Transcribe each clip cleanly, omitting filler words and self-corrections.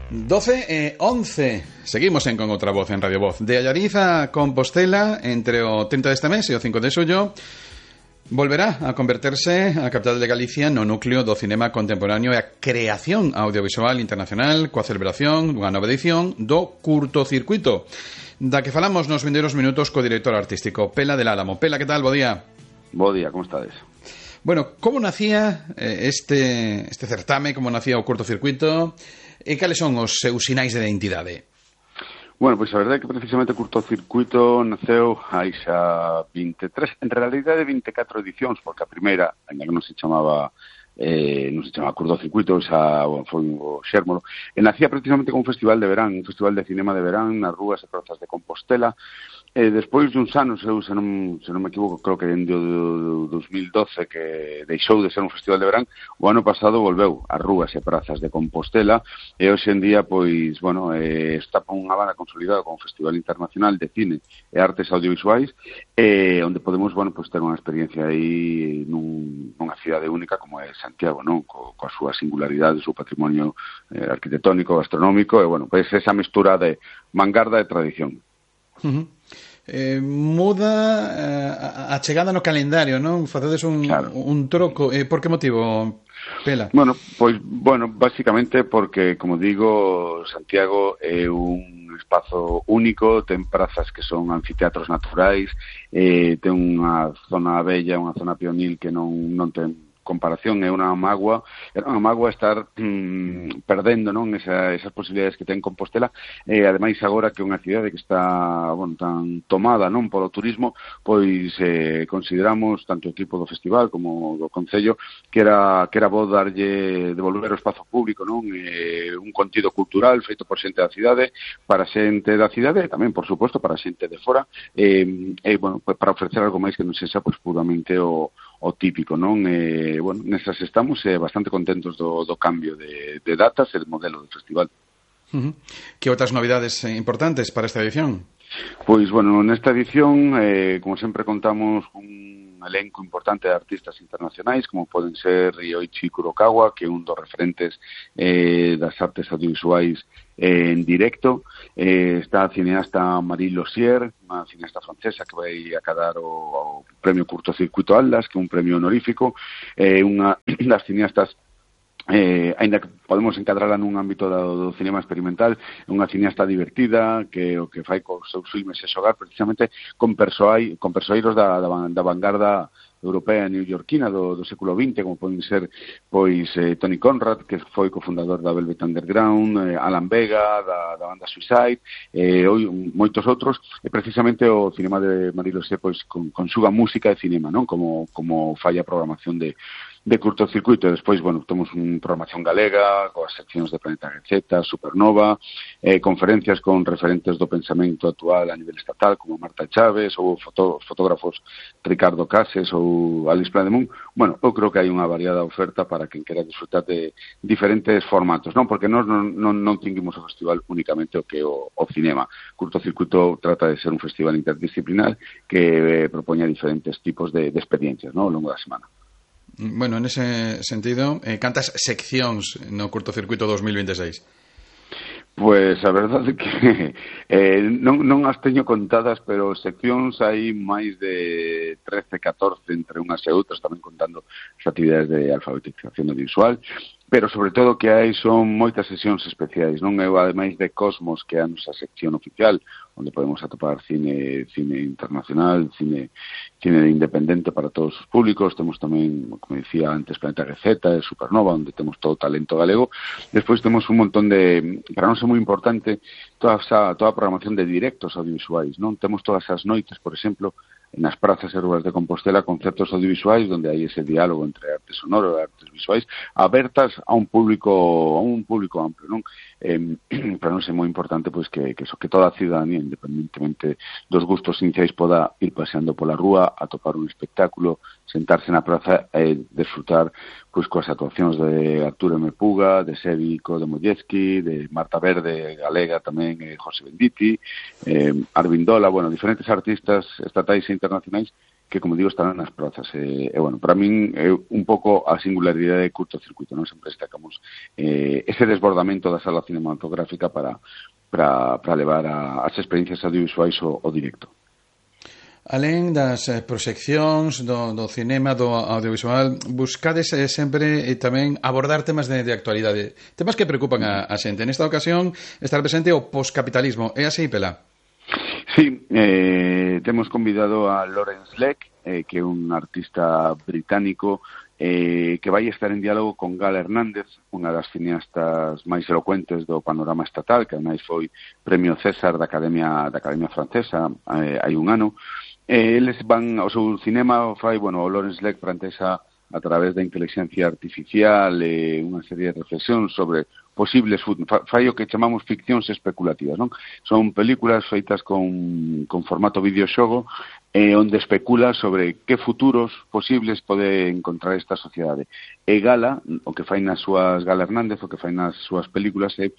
12:11. Seguimos con outra voz en Radio Voz. De Allariz a Compostela, entre o 30 deste mes e o 5 de xullo, volverá a converterse a capital de Galicia no núcleo do cinema contemporáneo e a creación audiovisual internacional coa celebración dunha nova edición do Curtocircuito, da que falamos nos vindeiros minutos co director artístico Pela del Álamo. Pela, que tal? Bo día. Bo día, como estades? Bueno, como nacía este certame, como nacía o Curtocircuito, e cales son os seus sinais de identidade? Bueno, pois a verdade é que precisamente o Curtocircuito naceu hai xa 23, en realidade 24 edicións, porque a primeira, ainda que non se chamaba Curtocircuito, xa foi o xérmolo, e nacía precisamente con un festival de verán, un festival de cinema de verán nas rúas e prazas de Compostela. Despois de uns anos, se non me equivoco, creo que dende o 2012 que deixou de ser un festival de verán, o ano pasado volveu ás rúas e prazas de Compostela, e hoxe en día, pois, bueno, está unha banda consolidada como Festival Internacional de Cine e Artes Audiovisuais, onde podemos, bueno, pois ter unha experiencia aí nunha cidade única como é Santiago, non? Coa súa singularidade, o seu patrimonio arquitectónico, gastronómico, e, bueno, pois esa mestura de vanguarda e tradición. Muda a chegada no calendario, non? Facedes un troco. Por que motivo, Pela? Bueno, basicamente porque, como digo, Santiago é un espazo único, ten prazas que son anfiteatros naturais, ten unha zona bella, unha zona pionil que non ten comparación, é unha mágoa estar perdendo, non, esas posibilidades que ten Compostela, e ademais agora que é unha cidade que está, bueno, tan tomada, non, polo turismo, pois consideramos tanto o equipo do festival como do Concello que era bo devolver o espazo público, non, un contido cultural feito por xente da cidade, para xente da cidade e tamén, por suposto, para xente de fora, bueno, pues para ofrecer algo máis que non sexa pois puramente o típico, non? Bueno, nesas estamos bastante contentos do cambio de datas e de modelo do festival. Que outras novidades importantes para esta edición? Pois, bueno, nesta edición, como sempre contamos un elenco importante de artistas internacionais, como poden ser Ryoichi Kurokawa, que é un dos referentes das artes audiovisuais en directo. Está a cineasta Marie Lozier, unha cineasta francesa que vai acadar o premio Curtocircuito Atlas, que é un premio honorífico, unha das cineastas, aínda que podemos encadrarla nun ámbito do cinema experimental, é unha cineasta divertida que o que fai cos seus filmes é xogar precisamente con persoeiros da vanguarda europea e newyorkina do século XX, como poden ser pois Tony Conrad, que foi cofundador da Velvet Underground, Alan Vega da banda Suicide, e moitos outros, e precisamente o cinema de Marie Lozier pois conxuga música e cinema, non? Como fai a programación de Curtocircuito. E despois, bueno, temos unha programación galega coas seccións de Planeta Receta, Supernova, conferencias con referentes do pensamento actual a nivel estatal, como Marta Chávez, ou fotógrafos Ricardo Cases ou Alice Plademun. Bueno, eu creo que hai unha variada oferta para quen quera disfrutar de diferentes formatos, non? Porque nós non tinguimos o festival únicamente o que o cinema. Curtocircuito trata de ser un festival interdisciplinar que propoña diferentes tipos de experiencias, non? Ao longo da semana. Bueno, en ese sentido, cantas seccións no Curtocircuito 2026? Pois a verdade é que non as teño contadas, pero seccións hai máis de 13, 14 entre unhas e outras, tamén contando as actividades de alfabetización audiovisual, pero sobre todo que hai son moitas sesións especiais, non? Eu, ademais de Cosmos, que é a nosa sección oficial, onde podemos atopar cine internacional, cine independente para todos os públicos. Temos tamén, como dicía antes, Planeta Receta e Supernova, onde temos todo o talento galego. Despois temos un montón de, para nós é moi importante, toda a programación de directos audiovisuais, non? Temos todas as noites, por exemplo, nas prazas e rúas de Compostela, concertos audiovisuais onde hai ese diálogo entre arte sonoro e artes visuais abertas a un público amplo, non? Para nós é moi importante pois que toda a ciudadanía, independentemente dos gustos iniciais, poda ir paseando pola rúa, atopar un espectáculo, sentarse na praza e desfrutar pois coas actuacións de Arturo M. Puga, de Sévico, de Mollezki, de Marta Verde, galega tamén, José Benditi, Arvindola, bueno, diferentes artistas estatais e internacionais como digo, estarán nas prazas. Bueno, para min é un pouco a singularidade de curtocircuito, non? Sempre destacamos ese desbordamento da sala cinematográfica para levar as experiencias audiovisuais ao directo. Alén das proxeccións do cinema, do audiovisual, buscades sempre tamén abordar temas de actualidade, temas que preocupan a xente. Nesta ocasión estar presente o poscapitalismo. É así, Pela? Sí, temos convidado a Lawrence Leck, que é un artista británico que vai estar en diálogo con Gala Hernández, unha das cineastas máis elocuentes do panorama estatal, que ademais foi premio César da Academia Francesa hai un ano. Eles van ao seu cinema, o Lawrence Leck plantexa a través da inteligencia artificial unha serie de reflexións sobre posibles fai o que chamamos ficcións especulativas, non? Son películas feitas con formato videoxogo onde especula sobre que futuros posibles pode encontrar esta sociedade. E Gala, o que fai nas súas Gala Hernández, o que fai nas súas películas é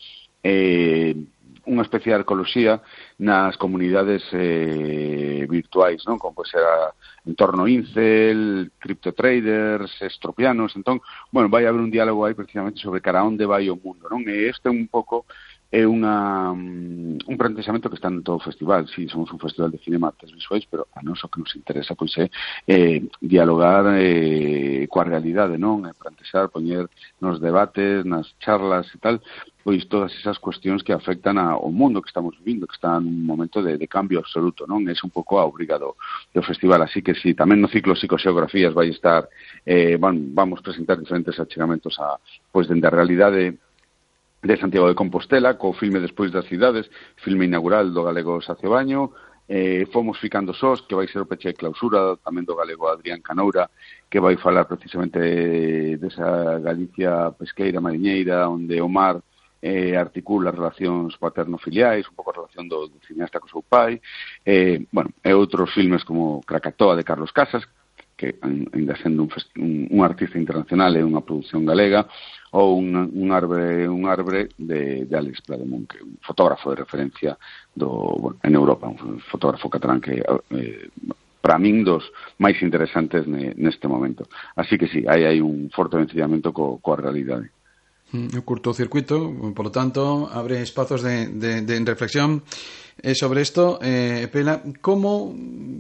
unha especie de arqueoloxía nas comunidades virtuais, non? Como pode ser entorno incel, criptotraders, estropianos. Entón, bueno, vai haber un diálogo aí precisamente sobre cara onde vai o mundo, non? E este un pouco é un plantexamento que está en todo o festival. Si, somos un festival de cinema artes visuais, pero a nós o que nos interesa pois é dialogar coa realidade, non? Plantexar, poñer nos debates, nas charlas e tal, pois todas esas cuestións que afectan ao mundo que estamos vivindo, que está nun momento de cambio absoluto, non? É un pouco a obriga do festival, así que si, tamén no ciclo Psicoxeografías vai estar, vamos presentar diferentes achegamentos pois dende a realidade de Santiago de Compostela, co filme Despois das cidades, filme inaugural do galego Sacio Baño, Fomos ficando sós, que vai ser o peche de clausura tamén do galego Adrián Canoura, que vai falar precisamente desa Galicia pesqueira, mariñeira, onde o mar articula relacións paterno-filiais, un pouco a relación do cineasta co seu pai, e outros filmes como Krakatoa de Carlos Casas, que ainda sendo un artista internacional é unha produción galega, ou un arbre de Alex Plademont, que é un fotógrafo de referencia en Europa, un fotógrafo catalán que para min dos máis interesantes neste momento. Así que sí, hai un forte vencillamento coa realidade. O curtocircuito, por lo tanto, abre espazos de reflexión sobre esto. Pela, como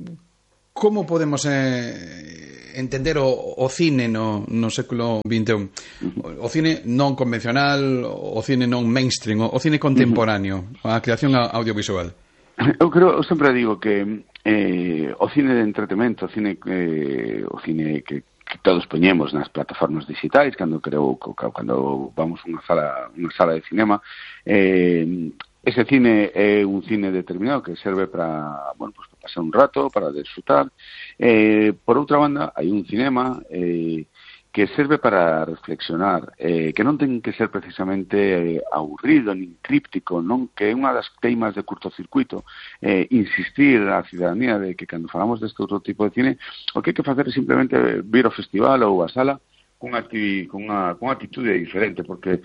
podemos entender o cine no século XXI? O cine non convencional, o cine non mainstream, o cine contemporáneo, a creación audiovisual. Eu sempre digo que o cine de entretenimento, o cine que todos poñemos nas plataformas digitais cando vamos a unha sala de cinema, ese cine é un cine determinado que serve para pasar un rato, para disfrutar. Por outra banda, hai un cinema que serve para reflexionar, que non ten que ser precisamente aburrido, nin críptico, non? Que é unha das teimas de curtocircuito, insistir á cidadanía de que cando falamos deste outro tipo de cine, o que hai que facer é simplemente vir ao festival ou á sala cunha actitude diferente, porque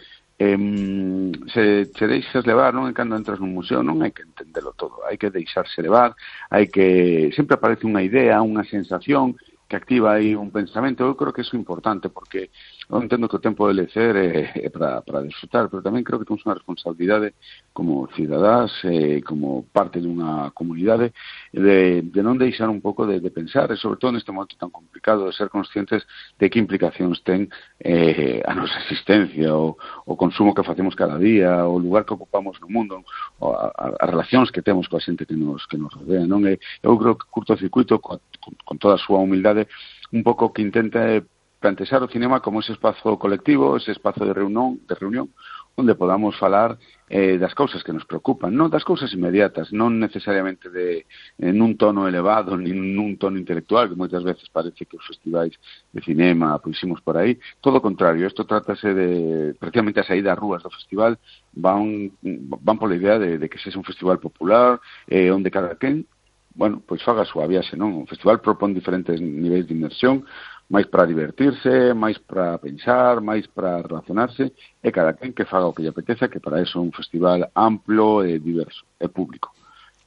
se deixas levar, non? E cando entras nun museo non hai que entendelo todo, hai que deixarse levar, sempre aparece unha idea, unha sensación que activa aí un pensamento. Eu creo que iso é importante, porque eu entendo que o tempo de lecer é para disfrutar, pero tamén creo que temos unha responsabilidade como cidadás, como parte dunha comunidade, de non deixar un pouco de pensar, e sobre todo neste momento tan complicado, de ser conscientes de que implicacións ten a nosa existencia, o consumo que facemos cada día, o lugar que ocupamos no mundo, as relacións que temos coa xente que nos rodea, non? Eu creo que curtocircuito, con toda a súa humildade, un pouco que intenta plantexar o cinema como ese espazo colectivo, ese espazo de reunión, onde podamos falar das cousas que nos preocupan, non das cousas inmediatas, non necesariamente nun tono elevado, nin nun tono intelectual, que moitas veces parece que os festivais de cinema puximos por aí. Todo o contrario, isto trátase de, precisamente a saída ás rúas do festival van pola idea de que sexa un festival popular, onde cada quen pois faga a súa viaxe, non? O festival propón diferentes niveis de inmersión, máis para divertirse, máis para pensar, máis para relacionarse, e cada quen que faga o que lle apeteza, que para eso é un festival amplo e diverso, e público.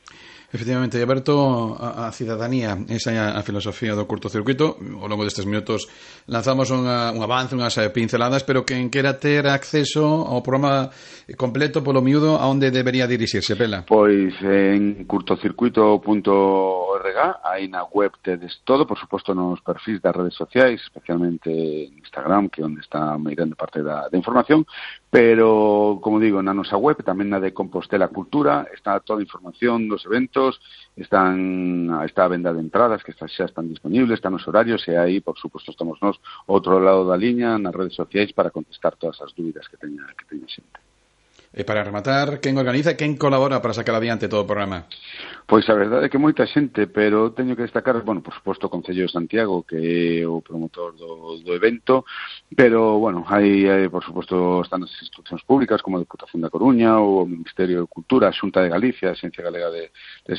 Efectivamente, e aberto a cidadanía, esa é a filosofía do curtocircuito. Ao longo destes minutos lanzamos un avance, unhas pinceladas, pero quen quera ter acceso ao programa completo polo miúdo, a onde debería dirixirse, Pela? Pois en curtocircuito.org, aí na web tedes todo, por suposto nos perfis das redes sociais, especialmente en Instagram, que é onde está moi grande parte da información, pero, como digo, na nosa web, tamén na de Compostela Cultura, está toda a información dos eventos, está a venda de entradas que xa están disponibles, están os horarios, e aí, por suposto, estamos nós outro lado da liña nas redes sociais para contestar todas as dúbidas que teña xente. E para rematar, quen organiza e quen colabora para sacar adiante todo o programa? Pois a verdade é que moita xente, pero teño que destacar, bueno, por suposto, o Concello de Santiago, que é o promotor do evento, pero, bueno, hai por suposto, están as institucións públicas, como a Deputación da Coruña, ou o Ministerio de Cultura, a Xunta de Galicia, a Xencia Galega de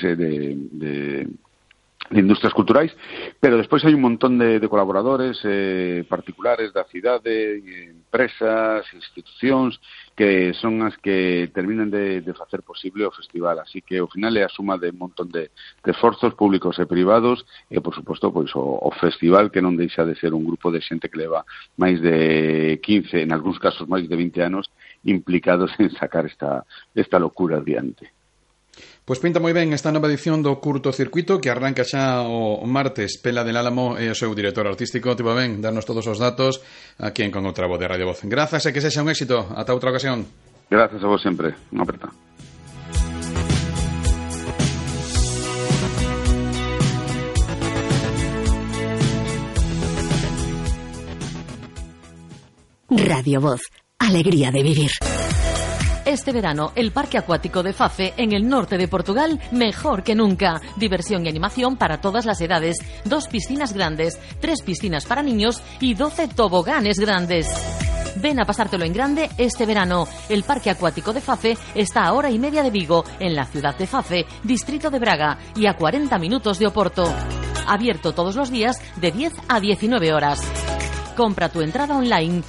industrias culturais, pero despois hai un montón de colaboradores particulares da cidade, empresas, institucións, que son as que terminan de facer posible o festival. Así que, ao final, é a suma de un montón de esforzos públicos e privados, e, por suposto, pois o festival, que non deixa de ser un grupo de xente que leva máis de 15, en algúns casos máis de 20 anos, implicados en sacar esta locura adiante. Pois pinta moi ben esta nova edición do curtocircuito que arranca xa o martes. Pela del Álamo e o seu director artístico. Tipo ben, darnos todos os datos aquí en Con outra voz de Radio Voz. Grazas e que sexa un éxito. Ata outra ocasión. Grazas a vos sempre. Unha aperta. Radio Voz. Alegría de vivir. Este verano, el Parque Acuático de Fafe, en el norte de Portugal, mejor que nunca. Diversión y animación para todas las edades. 2 piscinas grandes, 3 piscinas para niños y 12 toboganes grandes. Ven a pasártelo en grande este verano. El Parque Acuático de Fafe está a 1 hora y media de Vigo, en la ciudad de Fafe, distrito de Braga, y a 40 minutos de Oporto. Abierto todos los días de 10 a 19 horas. Compra tu entrada online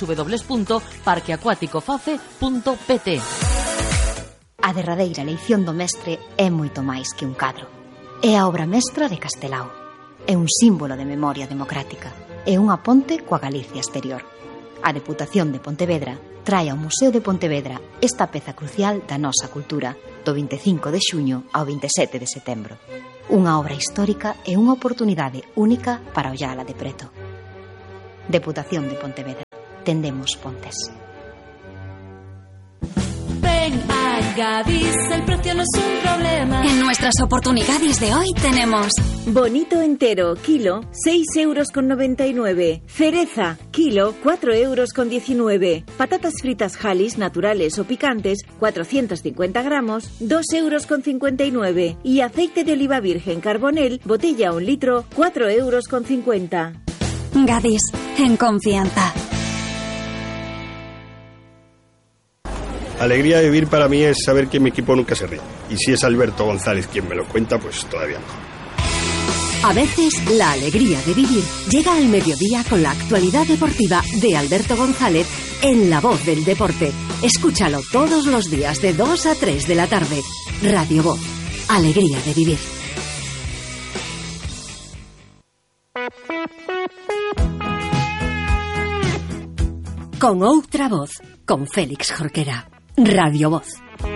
www.parqueacuaticofafe.pt. A derradeira eleición do mestre é moito máis que un cadro. É a obra mestra de Castelao. É un símbolo de memoria democrática. É unha ponte coa Galicia exterior. A Deputación de Pontevedra trae ao Museo de Pontevedra esta peza crucial da nosa cultura do 25 de xuño ao 27 de setembro. Unha obra histórica e unha oportunidade única para ollala de preto. Deputación de Pontevedra. Tendemos pontes. Ven a Gadis, el precio no es un problema. En nuestras oportunidades de hoy tenemos bonito entero, kilo, 6,99 €. Cereza, kilo, 4,19 €. Patatas fritas Halis, naturales o picantes, 450 gramos, 2,59 €. Y aceite de oliva virgen Carbonel, botella 1 litro, 4,50 €. Gadis, en confianza. Alegría de vivir para mí es saber que mi equipo nunca se ríe. Y si es Alberto González quien me lo cuenta, pues todavía mejor. A veces, la alegría de vivir llega al mediodía con la actualidad deportiva de Alberto González en La Voz del Deporte. Escúchalo todos los días de 2 a 3 de la tarde. Radio Voz. Alegría de vivir. Con outra voz, con Félix Jorquera. Radio Voz.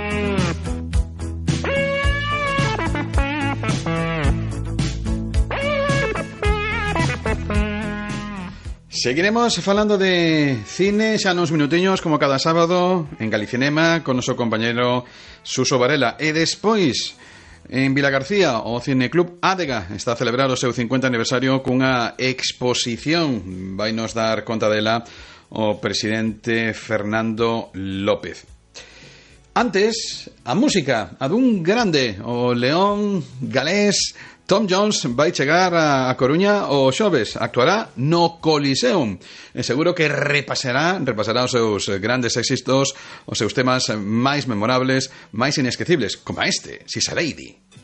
Seguiremos falando de cine xa nos minutiños como cada sábado en Galicinema con noso compañeiro Suso Varela. E despois en Vilagarcía o Cineclub Ádega está a celebrar o seu 50 aniversario cunha exposición. Vai nos dar conta dela o presidente Fernando López. Antes, a música, a dun grande, o león galés Tom Jones vai chegar a Coruña o xoves, actuará no Coliseum. E seguro que repasará os seus grandes éxitos, os seus temas máis memorables, máis inesquecibles, como este, Sisa Lady.